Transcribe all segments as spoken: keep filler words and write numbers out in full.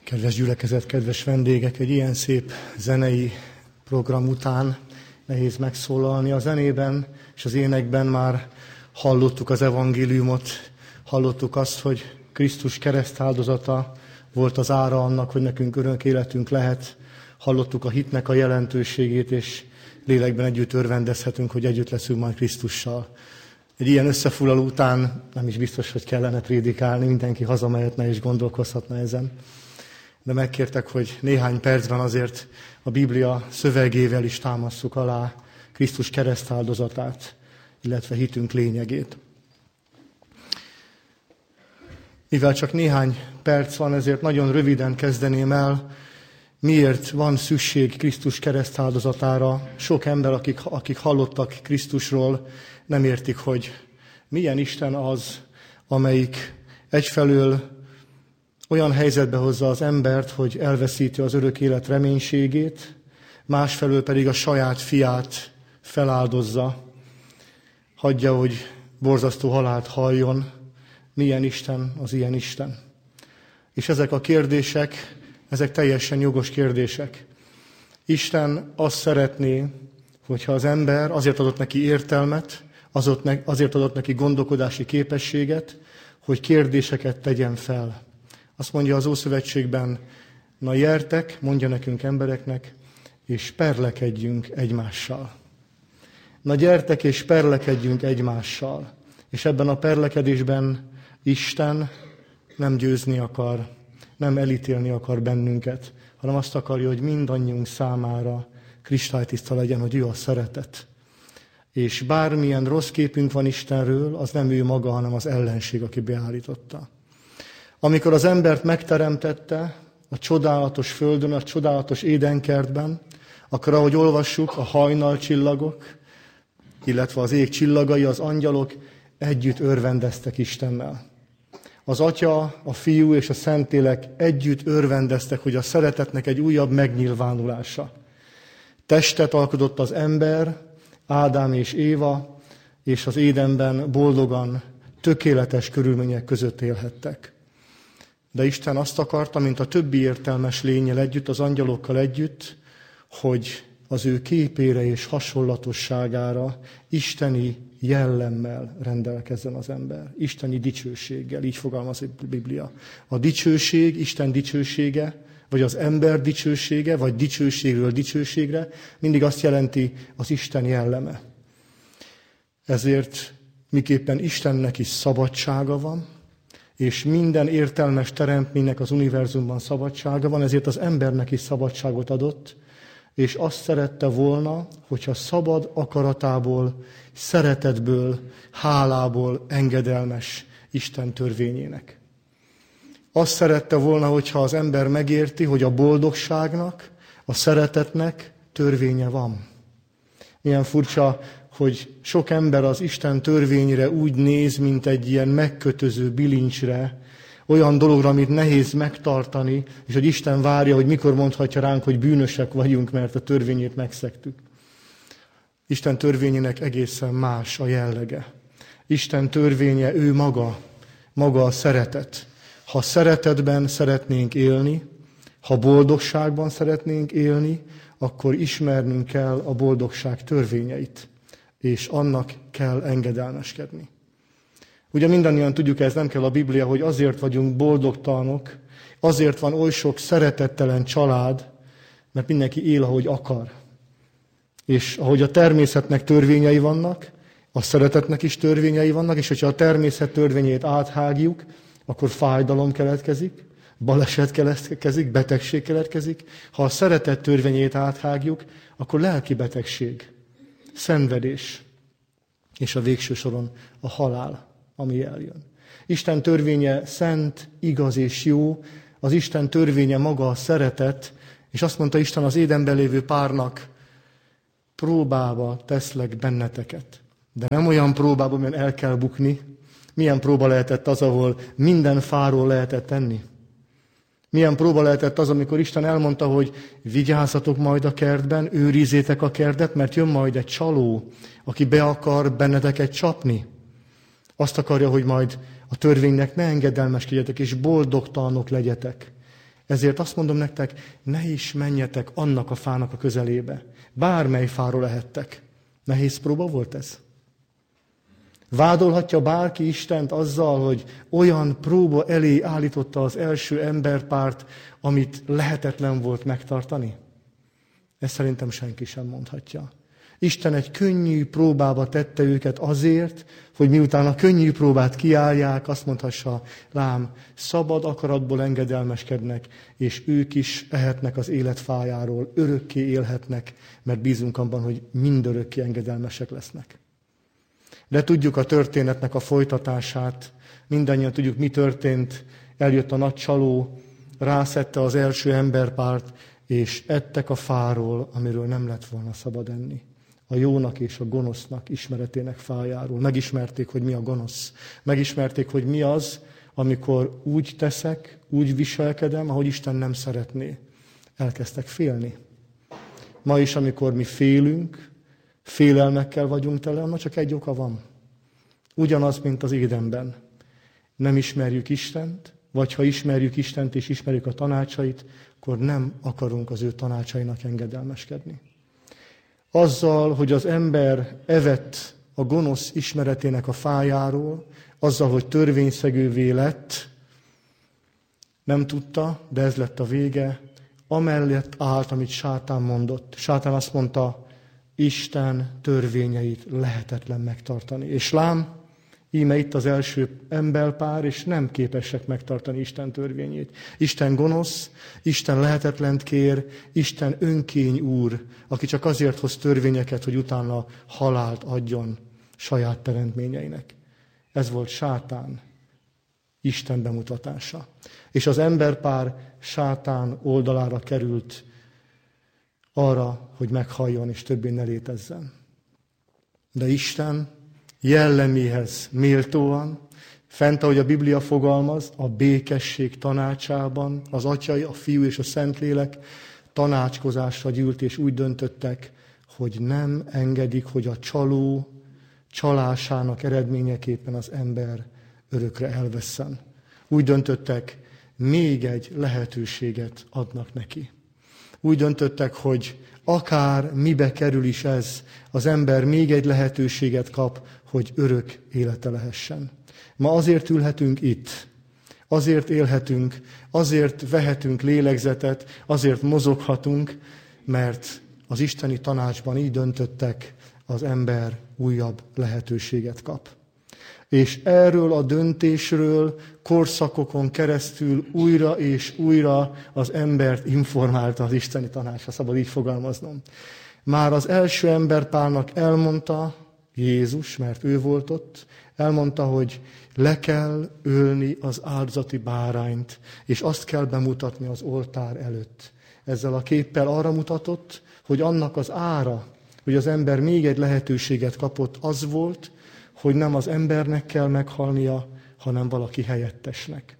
Kedves gyülekezet, kedves vendégek, egy ilyen szép zenei program után nehéz megszólalni. A zenében és az énekben már hallottuk az evangéliumot, hallottuk azt, hogy Krisztus keresztáldozata volt az ára annak, hogy nekünk örök életünk lehet. Hallottuk a hitnek a jelentőségét, és lélekben együtt örvendezhetünk, hogy együtt leszünk majd Krisztussal. Egy ilyen összefoglaló után nem is biztos, hogy kellene prédikálni, mindenki hazamehetne és gondolkozhatna ezen. De megkértek, hogy néhány percben azért a Biblia szövegével is támasszuk alá Krisztus keresztáldozatát, illetve hitünk lényegét. Mivel csak néhány perc van, ezért nagyon röviden kezdeném el, miért van szükség Krisztus keresztáldozatára. Sok ember, akik, akik hallottak Krisztusról, nem értik, hogy milyen Isten az, amelyik egyfelől olyan helyzetbe hozza az embert, hogy elveszíti az örök élet reménységét, másfelől pedig a saját fiát feláldozza, hagyja, hogy borzasztó halált halljon. Milyen Isten az ilyen Isten? És ezek a kérdések, ezek teljesen jogos kérdések. Isten azt szeretné, hogyha az ember azért adott neki értelmet, azért adott neki gondolkodási képességet, hogy kérdéseket tegyen fel. Azt mondja az Ószövetségben, na gyertek, mondja nekünk embereknek, és perlekedjünk egymással. Na gyertek, és perlekedjünk egymással. És ebben a perlekedésben Isten nem győzni akar, nem elítélni akar bennünket, hanem azt akarja, hogy mindannyiunk számára kristálytiszta legyen, hogy ő a szeretet. És bármilyen rossz képünk van Istenről, az nem ő maga, hanem az ellenség, aki beállította. Amikor az embert megteremtette a csodálatos földön, a csodálatos édenkertben, akkor ahogy olvassuk, a hajnalcsillagok, illetve az ég csillagai, az angyalok együtt örvendeztek Istennel. Az Atya, a Fiú és a Szentlélek együtt örvendeztek, hogy a szeretetnek egy újabb megnyilvánulása. Testet alkotott az ember, Ádám és Éva, és az Édenben boldogan, tökéletes körülmények között élhettek. De Isten azt akarta, mint a többi értelmes lénnyel együtt, az angyalokkal együtt, hogy az ő képére és hasonlatosságára isteni jellemmel rendelkezzen az ember. Isteni dicsőséggel, így fogalmaz a Biblia. A dicsőség, Isten dicsősége, vagy az ember dicsősége, vagy dicsőségről dicsőségre, mindig azt jelenti az Isten jelleme. Ezért miképpen Istennek is szabadsága van, és minden értelmes teremtménynek az univerzumban szabadsága van, ezért az embernek is szabadságot adott, és azt szerette volna, hogyha szabad akaratából, szeretetből, hálából engedelmes Isten törvényének. Azt szerette volna, hogyha az ember megérti, hogy a boldogságnak, a szeretetnek törvénye van. Milyen furcsa, hogy sok ember az Isten törvényre úgy néz, mint egy ilyen megkötöző bilincsre, olyan dologra, amit nehéz megtartani, és hogy Isten várja, hogy mikor mondhatja ránk, hogy bűnösek vagyunk, mert a törvényét megszegtük. Isten törvényének egészen más a jellege. Isten törvénye ő maga, maga a szeretet. Ha szeretetben szeretnénk élni, ha boldogságban szeretnénk élni, akkor ismernünk kell a boldogság törvényeit, és annak kell engedelmeskedni. Ugye mindannyian tudjuk, ez nem kell a Biblia, hogy azért vagyunk boldogtalanok, azért van oly sok szeretettelen család, mert mindenki él, ahogy akar. És ahogy a természetnek törvényei vannak, a szeretetnek is törvényei vannak, és hogyha a természet törvényét áthágjuk, akkor fájdalom keletkezik, baleset keletkezik, betegség keletkezik. Ha a szeretet törvényét áthágjuk, akkor lelki betegség, szenvedés, és a végső soron a halál, ami eljön. Isten törvénye szent, igaz és jó, az Isten törvénye maga a szeretet, és azt mondta Isten az Édenben lévő párnak, próbába teszlek benneteket. De nem olyan próbába, amelyen el kell bukni. Milyen próba lehetett az, ahol minden fáról lehetett tenni? Milyen próba lehetett az, amikor Isten elmondta, hogy vigyázzatok majd a kertben, őrizzétek a kertet, mert jön majd egy csaló, aki be akar benneteket csapni. Azt akarja, hogy majd a törvénynek ne engedelmeskedjetek, és boldogtalanok legyetek. Ezért azt mondom nektek, ne is menjetek annak a fának a közelébe. Bármely fáról lehettek. Nehéz próba volt ez? Vádolhatja bárki Istent azzal, hogy olyan próba elé állította az első emberpárt, amit lehetetlen volt megtartani? Ezt szerintem senki sem mondhatja. Isten egy könnyű próbába tette őket azért, hogy miután a könnyű próbát kiállják, azt mondhassa, lám, szabad akaratból engedelmeskednek, és ők is ehetnek az élet fájáról, örökké élhetnek, mert bízunk abban, hogy mindörökké engedelmesek lesznek. De tudjuk a történetnek a folytatását, mindannyian tudjuk, mi történt, eljött a nagy csaló, rászedte az első emberpárt, és ettek a fáról, amiről nem lett volna szabad enni. A jónak és a gonosznak ismeretének fájáról. Megismerték, hogy mi a gonosz. Megismerték, hogy mi az, amikor úgy teszek, úgy viselkedem, ahogy Isten nem szeretné. Elkezdtek félni. Ma is, amikor mi félünk, félelmekkel vagyunk tele, annak csak egy oka van. Ugyanaz, mint az Édenben. Nem ismerjük Istent, vagy ha ismerjük Istent és ismerjük a tanácsait, akkor nem akarunk az ő tanácsainak engedelmeskedni. Azzal, hogy az ember evett a gonosz ismeretének a fájáról, azzal, hogy törvényszegővé lett, nem tudta, de ez lett a vége, amellett állt, amit Sátán mondott. Sátán azt mondta, Isten törvényeit lehetetlen megtartani. És lám, íme itt az első emberpár, és nem képesek megtartani Isten törvényét. Isten gonosz, Isten lehetetlent kér, Isten önkény úr, aki csak azért hoz törvényeket, hogy utána halált adjon saját teremtményeinek. Ez volt Sátán Isten bemutatása. És az emberpár Sátán oldalára került arra, hogy meghalljon és többé ne létezzen. De Isten jelleméhez méltóan, fent, ahogy a Biblia fogalmaz, a békesség tanácsában, az Atya, a Fiú és a Szentlélek tanácskozásra gyűlt, és úgy döntöttek, hogy nem engedik, hogy a csaló csalásának eredményeképpen az ember örökre elvesszen. Úgy döntöttek, még egy lehetőséget adnak neki. Úgy döntöttek, hogy akár mibe kerül is ez, az ember még egy lehetőséget kap, hogy örök élete lehessen. Ma azért ülhetünk itt, azért élhetünk, azért vehetünk lélegzetet, azért mozoghatunk, mert az isteni tanácsban így döntöttek, az ember újabb lehetőséget kap. És erről a döntésről korszakokon keresztül újra és újra az embert informálta az isteni tanács, ha szabad így fogalmaznom. Már az első emberpárnak elmondta Jézus, mert ő volt ott, elmondta, hogy le kell ölni az áldozati bárányt, és azt kell bemutatni az oltár előtt. Ezzel a képpel arra mutatott, hogy annak az ára, hogy az ember még egy lehetőséget kapott, az volt, hogy nem az embernek kell meghalnia, hanem valaki helyettesnek.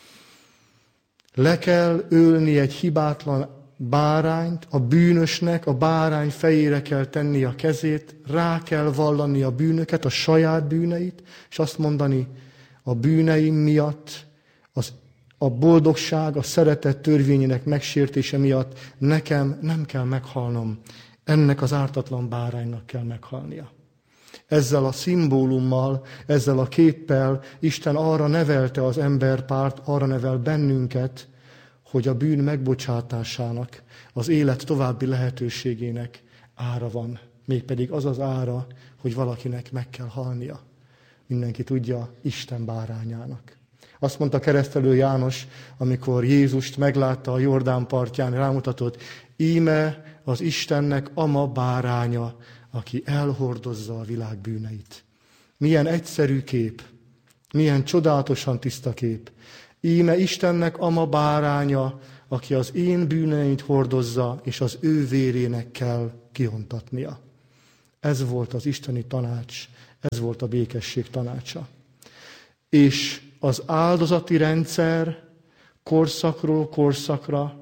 Le kell ölni egy hibátlan bárányt, a bűnösnek a bárány fejére kell tenni a kezét, rá kell vallani a bűnöket, a saját bűneit, és azt mondani, a bűneim miatt, az, a boldogság, a szeretet törvényének megsértése miatt nekem nem kell meghalnom, ennek az ártatlan báránynak kell meghalnia. Ezzel a szimbólummal, ezzel a képpel Isten arra nevelte az emberpárt, arra nevel bennünket, hogy a bűn megbocsátásának, az élet további lehetőségének ára van. Mégpedig az az ára, hogy valakinek meg kell halnia. Mindenki tudja, Isten bárányának. Azt mondta keresztelő János, amikor Jézust meglátta a Jordán partján, rámutatott, íme az Istennek ama báránya, aki elhordozza a világ bűneit. Milyen egyszerű kép, milyen csodálatosan tiszta kép. Íme Istennek ama báránya, aki az én bűneit hordozza, és az ő vérének kell kiontatnia. Ez volt az isteni tanács, ez volt a békesség tanácsa. És az áldozati rendszer korszakról korszakra,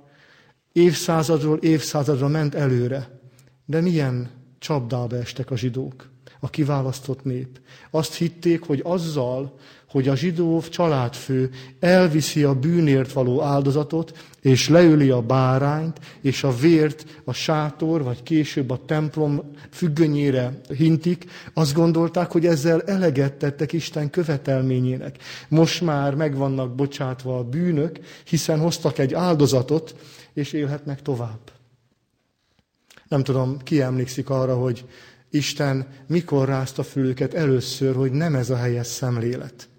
évszázadról évszázadra ment előre. De milyen csapdába estek a zsidók. a kiválasztott nép. Azt hitték, hogy azzal, hogy a zsidó családfő elviszi a bűnért való áldozatot, és leöli a bárányt, és a vért a sátor, vagy később a templom függönyére hintik, azt gondolták, hogy ezzel eleget tettek Isten követelményének. Most már meg vannak bocsátva a bűnök, hiszen hoztak egy áldozatot, és élhetnek tovább. Nem tudom, ki emlékszik arra, hogy Isten mikor rázta föl őket először, hogy nem ez a helyes szemlélet.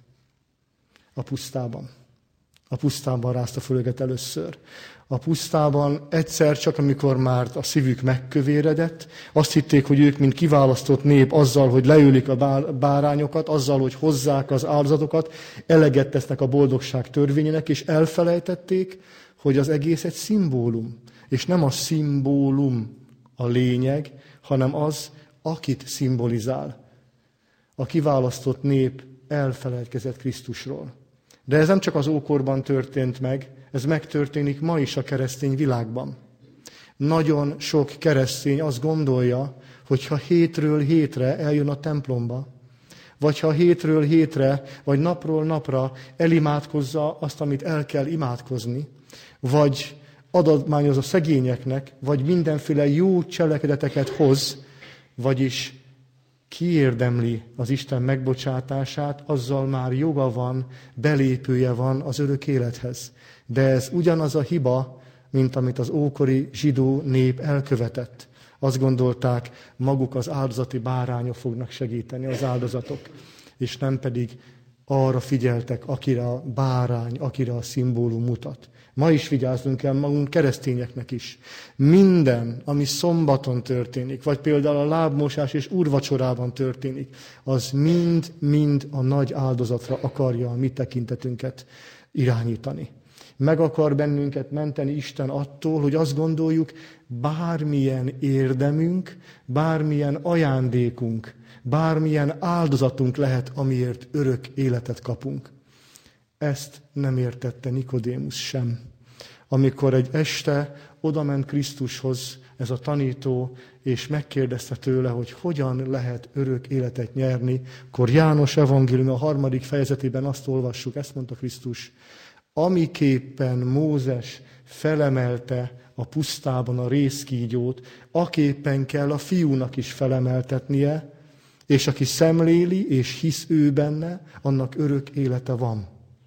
A pusztában. A pusztában rázta föl őket először. A pusztában egyszer csak, amikor már a szívük megkövéredett, azt hitték, hogy ők, mint kiválasztott nép, azzal, hogy leülik a bárányokat, azzal, hogy hozzák az áldozatokat, eleget tesznek a boldogság törvényének, és elfelejtették, hogy az egész egy szimbólum. És nem a szimbólum a lényeg, hanem az, akit szimbolizál. A kiválasztott nép elfelejtkezett Krisztusról. De ez nem csak az ókorban történt meg, ez megtörténik ma is a keresztény világban. Nagyon sok keresztény azt gondolja, hogy ha hétről hétre eljön a templomba, vagy ha hétről hétre, vagy napról napra elimádkozza azt, amit el kell imádkozni, vagy adományoz a szegényeknek, vagy mindenféle jó cselekedeteket hoz, vagyis kiérdemli az Isten megbocsátását, azzal már joga van, belépője van az örök élethez. De ez ugyanaz a hiba, mint amit az ókori zsidó nép elkövetett. Azt gondolták, maguk az áldozati bárányok fognak segíteni, az áldozatok, és nem pedig arra figyeltek, akire a bárány, akire a szimbólum mutat. Ma is vigyázzunk kell magunk keresztényeknek is. Minden, ami szombaton történik, vagy például a lábmosás és úrvacsorában történik, az mind-mind a nagy áldozatra akarja a mi tekintetünket irányítani. Meg akar bennünket menteni Isten attól, hogy azt gondoljuk, bármilyen érdemünk, bármilyen ajándékunk, bármilyen áldozatunk lehet, amiért örök életet kapunk. Ezt nem értette Nikodémus sem. Amikor egy este odament Krisztushoz ez a tanító, és megkérdezte tőle, hogy hogyan lehet örök életet nyerni, akkor János evangélium a harmadik fejezetében azt olvassuk, ezt mondta Krisztus, amiképpen Mózes felemelte a pusztában a rézkígyót, aképpen kell a fiúnak is felemeltetnie, és aki szemléli és hisz ő benne, annak örök élete van.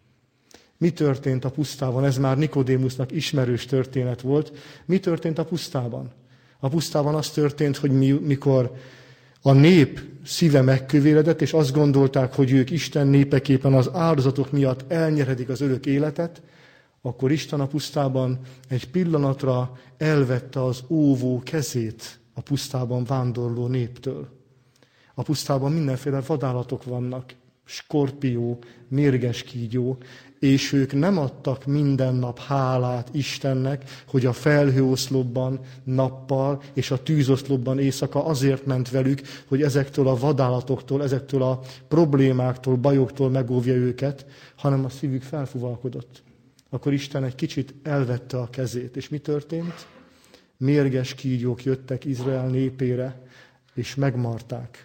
Mi történt a pusztában? Ez már Nikodémusnak ismerős történet volt. Mi történt a pusztában? A pusztában az történt, hogy mi, mikor a nép szíve megkövéredett, és azt gondolták, hogy ők Isten népeképpen az áldozatok miatt elnyeredik az örök életet, akkor Isten a pusztában egy pillanatra elvette az óvó kezét a pusztában vándorló néptől. A pusztában mindenféle vadállatok vannak, skorpió, mérges kígyó, és ők nem adtak minden nap hálát Istennek, hogy a felhőoszlopban nappal és a tűzoszlopban éjszaka azért ment velük, hogy ezektől a vadállatoktól, ezektől a problémáktól, bajoktól megóvja őket, hanem a szívük felfuvalkodott. Akkor Isten egy kicsit elvette a kezét. És mi történt? Mérges kígyók jöttek Izrael népére, és megmarták.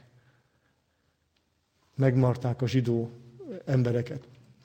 Megmarták a zsidó embereket.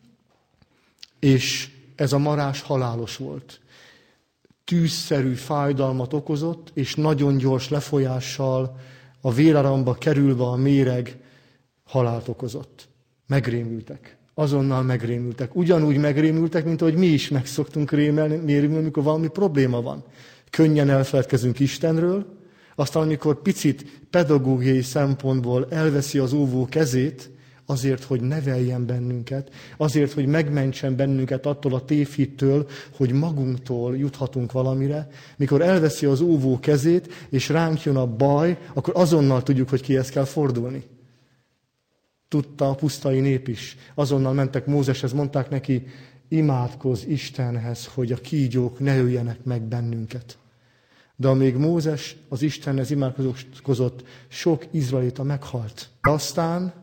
És ez a marás halálos volt. Tűzszerű fájdalmat okozott, és nagyon gyors lefolyással a véráramba kerülve a méreg halált okozott. Megrémültek. Azonnal megrémültek. Ugyanúgy megrémültek, mint ahogy mi is megszoktunk rémülni, amikor valami probléma van. Könnyen elfeledkezünk Istenről, aztán amikor picit pedagógiai szempontból elveszi az óvó kezét, azért, hogy neveljen bennünket, azért, hogy megmentsen bennünket attól a tévhittől, hogy magunktól juthatunk valamire. Mikor elveszi az óvó kezét, és ránk jön a baj, akkor azonnal tudjuk, hogy kihez kell fordulni. Tudta a pusztai nép is. Azonnal mentek Mózeshez, mondták neki, imádkozz Istenhez, hogy a kígyók ne öljenek meg bennünket. De amíg Mózes az Istenhez imádkozott, sok izraelita meghalt. Aztán